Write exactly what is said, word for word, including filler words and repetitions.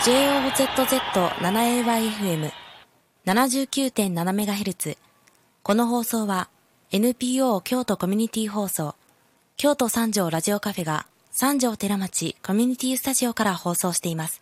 ジェイオーゼットゼットセブンエーワイエフエムななじゅうきゅうてんななメガヘルツ。この放送は エヌピーオー 京都コミュニティ放送、京都三条ラジオカフェが三条寺町コミュニティスタジオから放送しています。